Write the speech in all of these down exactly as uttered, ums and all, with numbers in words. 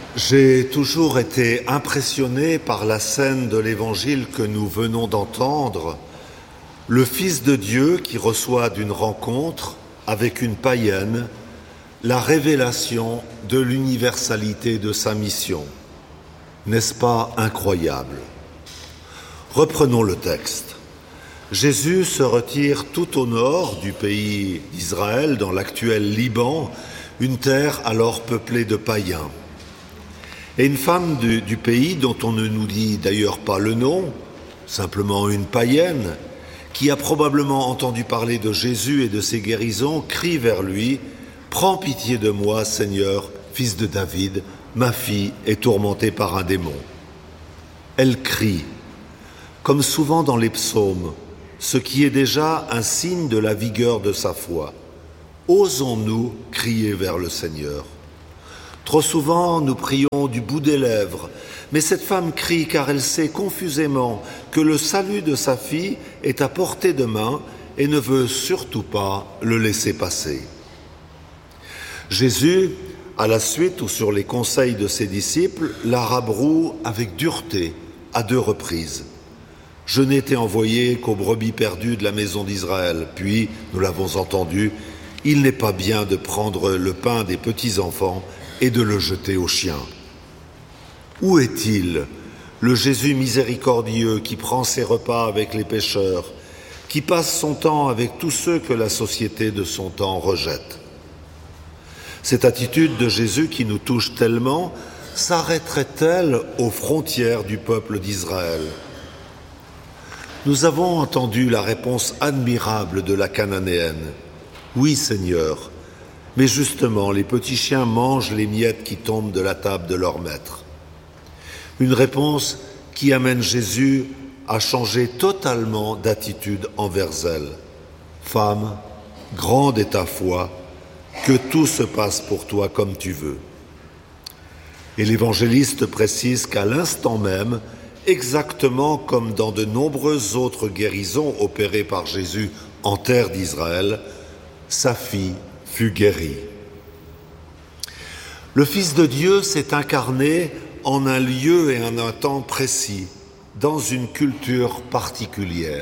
J'ai toujours été impressionné par la scène de l'Évangile que nous venons d'entendre, le Fils de Dieu qui reçoit d'une rencontre avec une païenne la révélation de l'universalité de sa mission. N'est-ce pas incroyable? Reprenons le texte. Jésus se retire tout au nord du pays d'Israël, dans l'actuel Liban, une terre alors peuplée de païens. Et une femme du, du pays, dont on ne nous dit d'ailleurs pas le nom, simplement une païenne, qui a probablement entendu parler de Jésus et de ses guérisons, crie vers lui « Prends pitié de moi, Seigneur, fils de David, ma fille est tourmentée par un démon. » Elle crie, comme souvent dans les psaumes, ce qui est déjà un signe de la vigueur de sa foi. Osons-nous crier vers le Seigneur? Trop souvent, nous prions du bout des lèvres, mais cette femme crie car elle sait confusément que le salut de sa fille est à portée de main et ne veut surtout pas le laisser passer. Jésus, à la suite ou sur les conseils de ses disciples, la rabroue avec dureté à deux reprises. « Je n'ai été envoyé qu'aux brebis perdues de la maison d'Israël. » Puis, nous l'avons entendu, « Il n'est pas bien de prendre le pain des petits-enfants et de le jeter aux chiens. » Où est-il, le Jésus miséricordieux qui prend ses repas avec les pécheurs, qui passe son temps avec tous ceux que la société de son temps rejette? Cette attitude de Jésus qui nous touche tellement s'arrêterait-elle aux frontières du peuple d'Israël? Nous avons entendu la réponse admirable de la Cananéenne. « Oui, Seigneur, mais justement, les petits chiens mangent les miettes qui tombent de la table de leur maître. » Une réponse qui amène Jésus à changer totalement d'attitude envers elle. « Femme, grande est ta foi, que tout se passe pour toi comme tu veux. » Et l'évangéliste précise qu'à l'instant même, exactement comme dans de nombreuses autres guérisons opérées par Jésus en terre d'Israël, sa fille fut guérie. Le Fils de Dieu s'est incarné en un lieu et en un temps précis, dans une culture particulière.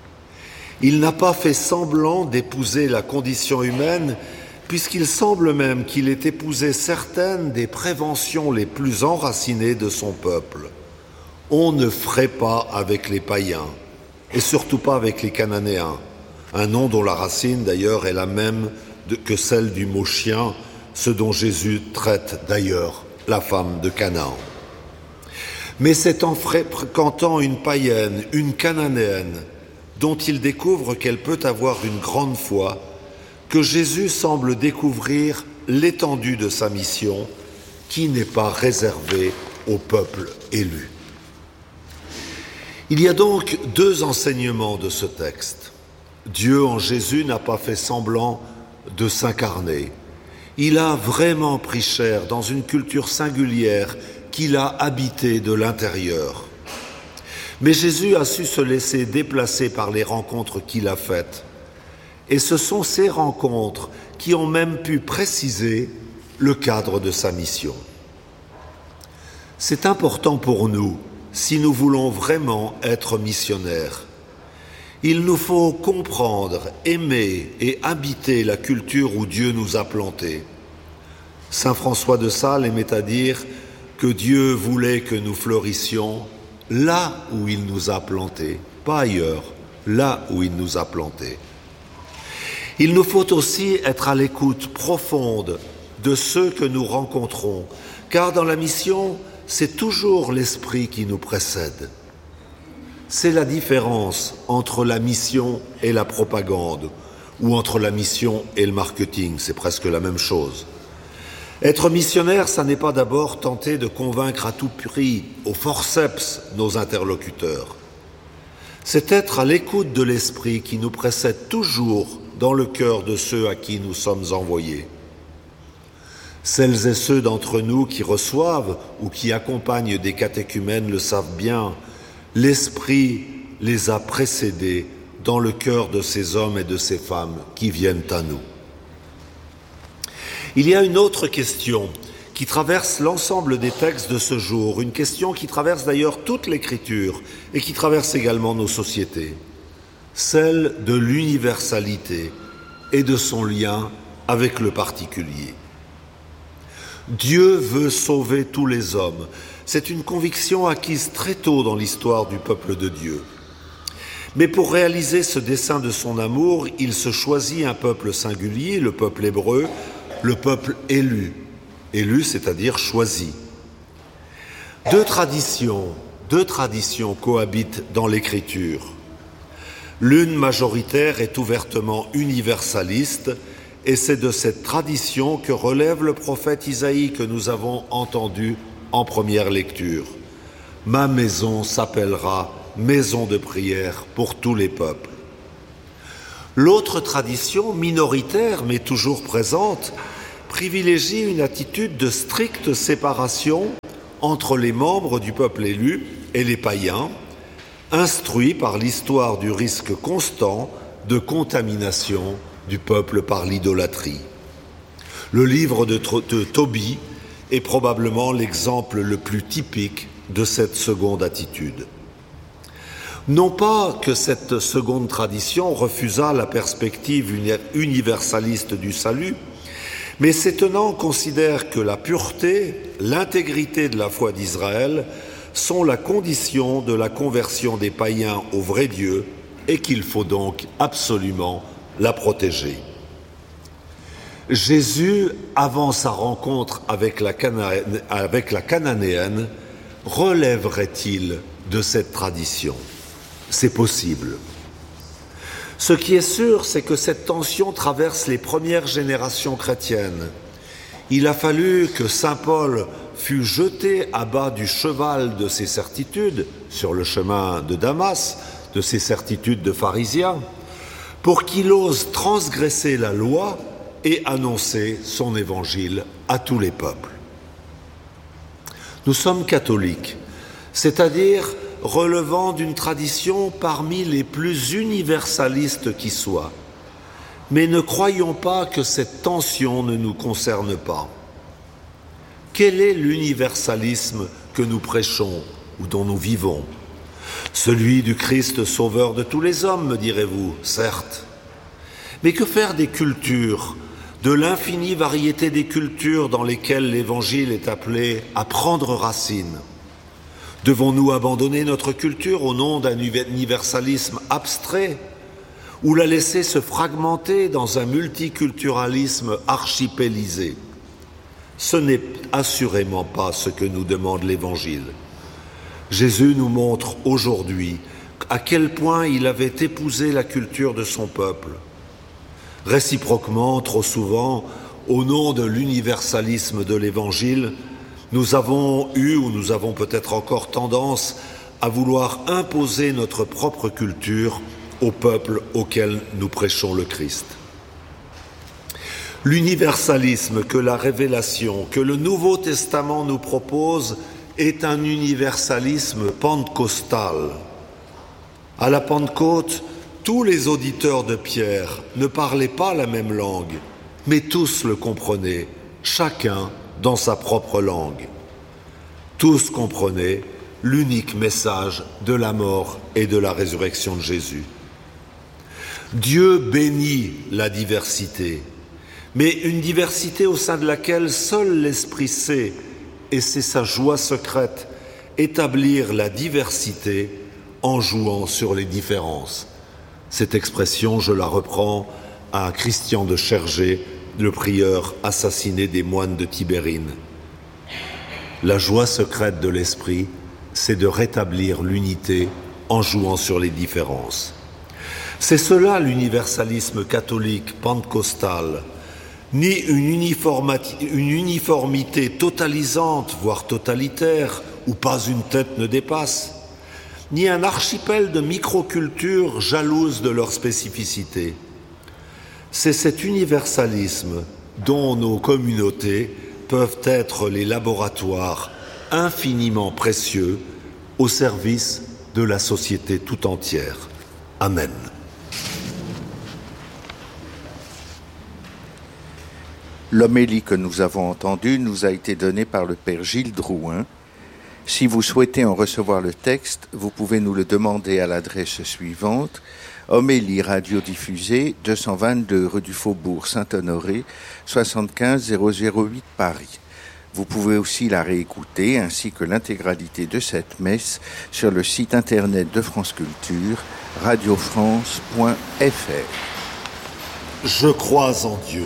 Il n'a pas fait semblant d'épouser la condition humaine, puisqu'il semble même qu'il ait épousé certaines des préventions les plus enracinées de son peuple. On ne ferait pas avec les païens, et surtout pas avec les Cananéens, un nom dont la racine d'ailleurs est la même de, que celle du mot chien, ce dont Jésus traite d'ailleurs la femme de Canaan. Mais c'est en fréquentant une païenne, une cananéenne, dont il découvre qu'elle peut avoir une grande foi, que Jésus semble découvrir l'étendue de sa mission, qui n'est pas réservée au peuple élu. Il y a donc deux enseignements de ce texte. Dieu en Jésus n'a pas fait semblant de s'incarner. Il a vraiment pris chair dans une culture singulière qu'il a habitée de l'intérieur. Mais Jésus a su se laisser déplacer par les rencontres qu'il a faites. Et ce sont ces rencontres qui ont même pu préciser le cadre de sa mission. C'est important pour nous, si nous voulons vraiment être missionnaires. Il nous faut comprendre, aimer et habiter la culture où Dieu nous a plantés. Saint François de Sales aimait à dire que Dieu voulait que nous fleurissions là où il nous a plantés, pas ailleurs, là où il nous a plantés. Il nous faut aussi être à l'écoute profonde de ceux que nous rencontrons, car dans la mission, c'est toujours l'esprit qui nous précède. C'est la différence entre la mission et la propagande, ou entre la mission et le marketing, c'est presque la même chose. Être missionnaire, ça n'est pas d'abord tenter de convaincre à tout prix, au forceps, nos interlocuteurs. C'est être à l'écoute de l'esprit qui nous précède toujours dans le cœur de ceux à qui nous sommes envoyés. Celles et ceux d'entre nous qui reçoivent ou qui accompagnent des catéchumènes le savent bien, l'Esprit les a précédés dans le cœur de ces hommes et de ces femmes qui viennent à nous. Il y a une autre question qui traverse l'ensemble des textes de ce jour, une question qui traverse d'ailleurs toute l'Écriture et qui traverse également nos sociétés, celle de l'universalité et de son lien avec le particulier. Dieu veut sauver tous les hommes. C'est une conviction acquise très tôt dans l'histoire du peuple de Dieu. Mais pour réaliser ce dessein de son amour, il se choisit un peuple singulier, le peuple hébreu, le peuple élu. Élu, c'est-à-dire choisi. Deux traditions, deux traditions cohabitent dans l'Écriture. L'une majoritaire est ouvertement universaliste, et c'est de cette tradition que relève le prophète Isaïe que nous avons entendu en première lecture. « Ma maison s'appellera maison de prière pour tous les peuples. » L'autre tradition, minoritaire mais toujours présente, privilégie une attitude de stricte séparation entre les membres du peuple élu et les païens, instruits par l'histoire du risque constant de contamination du peuple par l'idolâtrie. Le livre de, de Tobie est probablement l'exemple le plus typique de cette seconde attitude. Non pas que cette seconde tradition refusât la perspective universaliste du salut, mais ces tenants considèrent que la pureté, l'intégrité de la foi d'Israël sont la condition de la conversion des païens au vrai Dieu et qu'il faut donc absolument la protéger. Jésus, avant sa rencontre avec la, Cana... avec la Cananéenne, relèverait-il de cette tradition ? C'est possible. Ce qui est sûr, c'est que cette tension traverse les premières générations chrétiennes. Il a fallu que saint Paul fût jeté à bas du cheval de ses certitudes, sur le chemin de Damas, de ses certitudes de pharisien, pour qu'il ose transgresser la loi et annoncer son évangile à tous les peuples. Nous sommes catholiques, c'est-à-dire relevant d'une tradition parmi les plus universalistes qui soient. Mais ne croyons pas que cette tension ne nous concerne pas. Quel est l'universalisme que nous prêchons ou dont nous vivons ? Celui du Christ sauveur de tous les hommes, me direz-vous, certes. Mais que faire des cultures, de l'infinie variété des cultures dans lesquelles l'Évangile est appelé à prendre racine ? Devons-nous abandonner notre culture au nom d'un universalisme abstrait ou la laisser se fragmenter dans un multiculturalisme archipélisé ? Ce n'est assurément pas ce que nous demande l'Évangile. Jésus nous montre aujourd'hui à quel point il avait épousé la culture de son peuple. Réciproquement, trop souvent, au nom de l'universalisme de l'Évangile, nous avons eu ou nous avons peut-être encore tendance à vouloir imposer notre propre culture au peuple auquel nous prêchons le Christ. L'universalisme que la Révélation, que le Nouveau Testament nous propose est un universalisme pentecostal. À la Pentecôte, tous les auditeurs de Pierre ne parlaient pas la même langue, mais tous le comprenaient, chacun dans sa propre langue. Tous comprenaient l'unique message de la mort et de la résurrection de Jésus. Dieu bénit la diversité, mais une diversité au sein de laquelle seul l'Esprit sait, et c'est sa joie secrète, établir la diversité en jouant sur les différences. Cette expression, je la reprends à Christian de Chergé, le prieur assassiné des moines de Tibérine. La joie secrète de l'Esprit, c'est de rétablir l'unité en jouant sur les différences. C'est cela l'universalisme catholique pentecostal, ni une, une uniformité totalisante, voire totalitaire, où pas une tête ne dépasse, ni un archipel de microcultures jalouses de leur spécificité. C'est cet universalisme dont nos communautés peuvent être les laboratoires infiniment précieux au service de la société tout entière. Amen. L'homélie que nous avons entendue nous a été donnée par le Père Gilles Drouin. Si vous souhaitez en recevoir le texte, vous pouvez nous le demander à l'adresse suivante: Homélie radiodiffusée, deux cent vingt-deux rue du Faubourg Saint-Honoré, soixante-quinze zéro zéro huit Paris. Vous pouvez aussi la réécouter, ainsi que l'intégralité de cette messe, sur le site internet de France Culture, radiofrance point f r. Je crois en Dieu.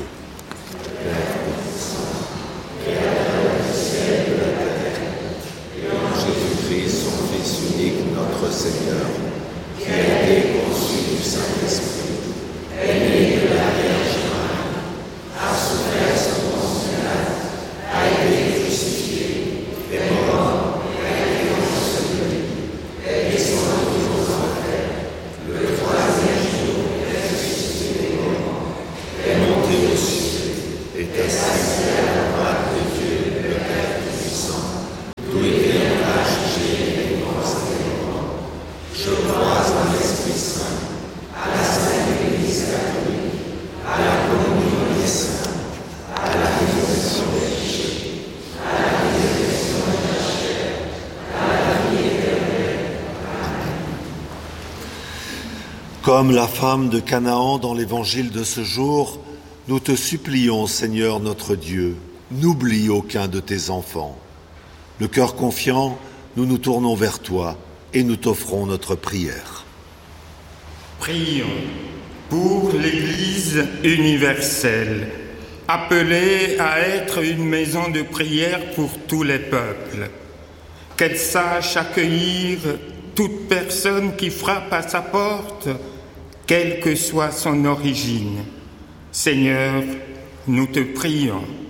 Jésus-Christ, son Fils unique, notre Seigneur, qui a été conçu du Saint-Esprit, est né de la Vierge Marie, a souffert sous Ponce Pilate, a été crucifié, est mort, a été enseveli, est descendu aux enfers, le troisième jour est ressuscité des morts, est monté aux cieux, est assis à la droite de Dieu, le Père Tout-Puissant, d'où il viendra juger les vivants et les morts. Je crois en l'Esprit Saint, à la Sainte Église catholique, à la communion des saints, à la résurrection des péchés, à la résurrection de la chair, à la vie éternelle. Comme la femme de Canaan dans l'évangile de ce jour, nous te supplions, Seigneur notre Dieu, n'oublie aucun de tes enfants. Le cœur confiant, nous nous tournons vers toi et nous t'offrons notre prière. Prions pour l'Église universelle, appelée à être une maison de prière pour tous les peuples. Qu'elle sache accueillir toute personne qui frappe à sa porte, quelle que soit son origine. Seigneur, nous te prions.